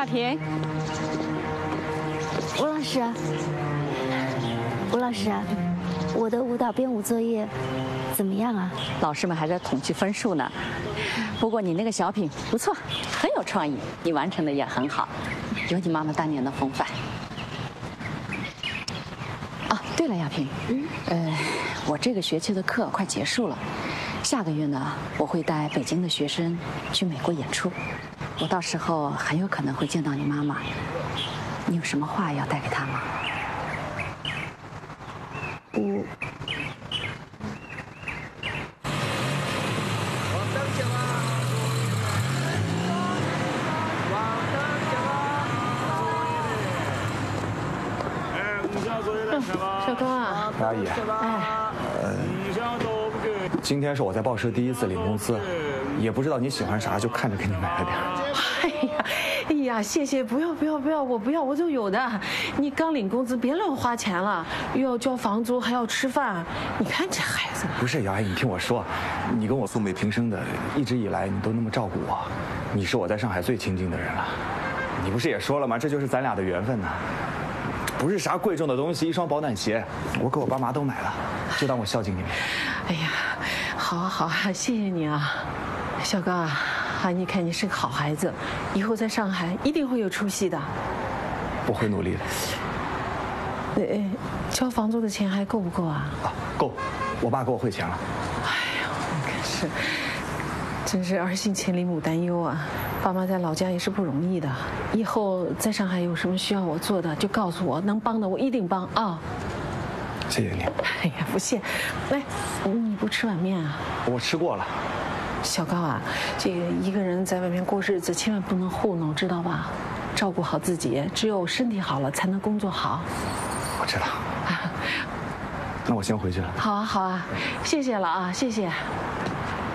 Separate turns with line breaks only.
亚萍，
吴老师，吴老师，我的舞蹈编舞作业怎么样啊？
老师们还在统计分数呢。不过你那个小品不错，很有创意，你完成的也很好，有你妈妈当年的风范。啊，对了，亚萍，我这个学期的课快结束了，下个月呢，我会带北京的学生去美国演出，我到时候很有可能会见到你妈妈，你有什么话要带给她吗？
小刚啊，
阿姨，今天是我在报社第一次领工资，也不知道你喜欢啥，就看着给你买了点。
哎呀，谢谢，不要，我不要，我就有的。你刚领工资，别乱花钱了，又要交房租，还要吃饭。你看这孩子。
不是姚阿姨，你听我说，你跟我素昧平生的，一直以来你都那么照顾我，你是我在上海最亲近的人了。你不是也说了吗？这就是咱俩的缘分呢。不是啥贵重的东西，一双保暖鞋，我给我爸妈都买了，就当我孝敬你们。
哎呀，好啊好啊，谢谢你啊，小刚啊，你看你是个好孩子，以后在上海一定会有出息的。
我会努力的。
交房租的钱还够不够啊？
啊，够，我爸给我汇钱了。
哎呀，我可是，真是儿行千里母担忧啊。爸妈在老家也是不容易的，以后在上海有什么需要我做的，就告诉我，能帮的我一定帮啊。
谢谢你。
哎呀，不谢。来，你不吃碗面啊？
我吃过了。
小高啊，这个一个人在外面过日子，千万不能糊弄，知道吧？照顾好自己，只有身体好了，才能工作好。
我知道。那我先回去了。
好啊，好啊，谢谢了啊，谢谢。